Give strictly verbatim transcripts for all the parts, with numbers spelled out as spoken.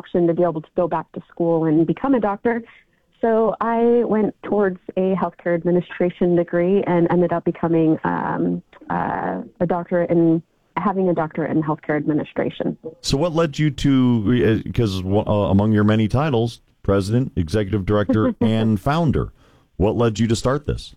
option to be able to go back to school and become a doctor. So I went towards a healthcare administration degree and ended up becoming um, uh, a doctorate in having a doctorate in healthcare administration. So what led you to, because uh, among your many titles, president, executive director, and founder, what led you to start this?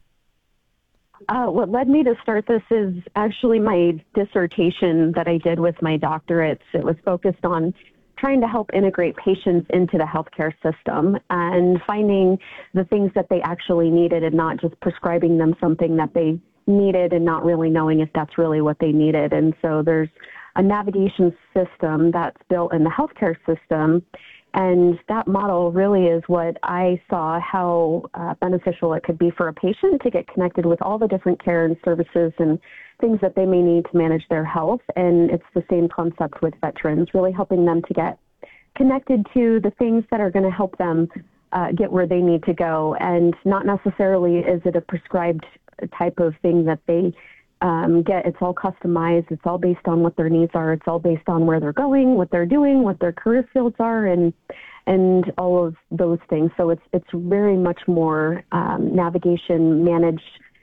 Uh, what led me to start this is actually my dissertation that I did with my doctorates. It was focused on trying to help integrate patients into the healthcare system and finding the things that they actually needed and not just prescribing them something that they needed and not really knowing if that's really what they needed. And so there's a navigation system that's built in the healthcare system. And that model really is what I saw how uh, beneficial it could be for a patient to get connected with all the different care and services and things that they may need to manage their health. And it's the same concept with veterans, really helping them to get connected to the things that are going to help them uh, get where they need to go. And not necessarily is it a prescribed type of thing that they um, get. It's all customized. It's all based on what their needs are. It's all based on where they're going, what they're doing, what their career fields are, and and all of those things. So it's it's very much more um, navigation, managed,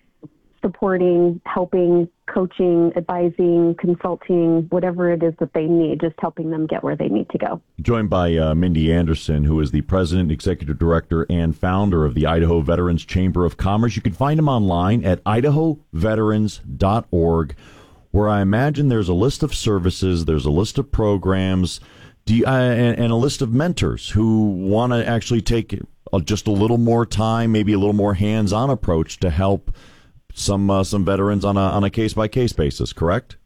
supporting, helping, coaching, advising, consulting, whatever it is that they need, just helping them get where they need to go. Joined by uh, Mindy Anderson, who is the president, executive director, and founder of the Idaho Veterans Chamber of Commerce. You can find them online at idaho veterans dot org, where I imagine there's a list of services, there's a list of programs, do you, uh, and, and a list of mentors who want to actually take uh, just a little more time, maybe a little more hands-on approach to help some uh, some veterans on a on a case-by-case basis, correct?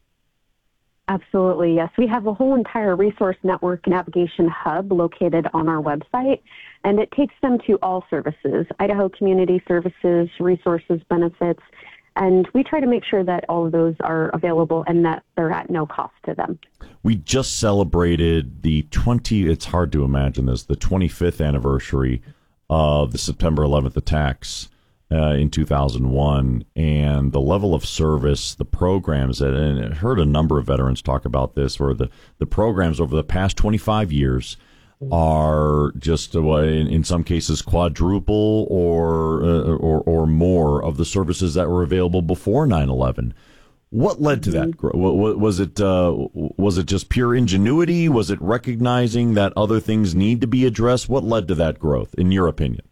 Absolutely, yes. We have a whole entire resource network navigation hub located on our website, and it takes them to all services, Idaho Community Services, resources, benefits, and we try to make sure that all of those are available and that they're at no cost to them. We just celebrated the twenty, it's hard to imagine this, the twenty-fifth anniversary of the September eleventh attacks Uh, in two thousand one, and the level of service, the programs, that, and I heard a number of veterans talk about this, where the, the programs over the past twenty-five years are just, uh, in, in some cases, quadruple or, uh, or or more of the services that were available before nine eleven. What led to that growth? Was it uh, was it just pure ingenuity? Was it recognizing that other things need to be addressed? What led to that growth, in your opinion?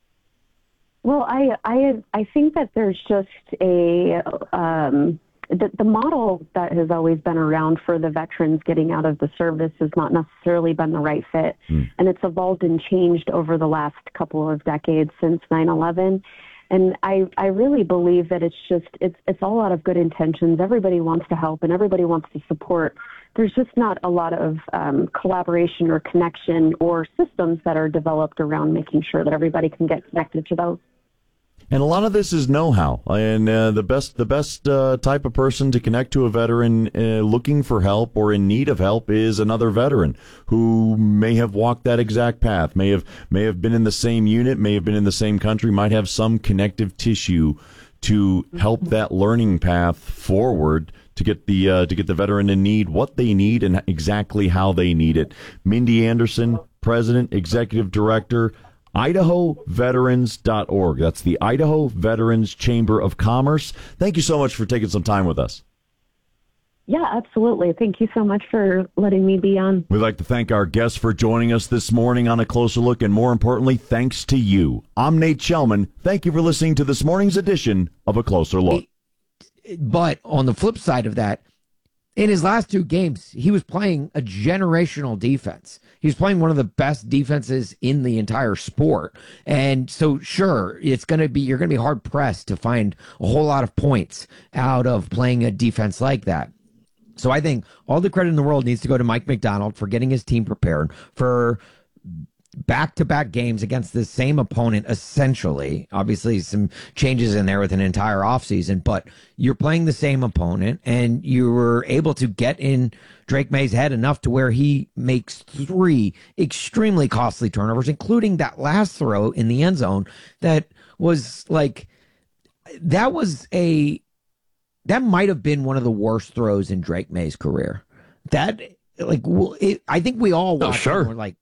Well, I, I, I think that there's just a, um, the, the model that has always been around for the veterans getting out of the service has not necessarily been the right fit. Mm. And it's evolved and changed over the last couple of decades since nine eleven. And I, I really believe that it's just, it's, it's all out of good intentions. Everybody wants to help and everybody wants to support. There's just not a lot of um, collaboration or connection or systems that are developed around making sure that everybody can get connected to those. And a lot of this is know-how, and uh, the best the best uh, type of person to connect to a veteran uh, looking for help or in need of help is another veteran who may have walked that exact path, may have may have been in the same unit, may have been in the same country, might have some connective tissue to help that learning path forward to get the uh, to get the veteran in need what they need and exactly how they need it. Mindy Anderson, president, executive director, idaho veterans dot org. That's the Idaho Veterans Chamber of Commerce. Thank you so much for taking some time with us. Yeah, absolutely. Thank you so much for letting me be on. We'd like to thank our guests for joining us this morning on A Closer Look, and more importantly, thanks to you. I'm Nate Shellman. Thank you for listening to this morning's edition of A Closer Look. But on the flip side of that, in his last two games, he was playing a generational defense. He was playing one of the best defenses in the entire sport. And so, sure, it's going to be, you're going to be hard pressed to find a whole lot of points out of playing a defense like that. So I think all the credit in the world needs to go to Mike Macdonald for getting his team prepared for back-to-back games against the same opponent, essentially. Obviously, some changes in there with an entire offseason, but you're playing the same opponent, and you were able to get in Drake May's head enough to where he makes three extremely costly turnovers, including that last throw in the end zone that was like, that was a, that might have been one of the worst throws in Drake May's career. That, like, it, I think we all watched oh, sure. and we're like,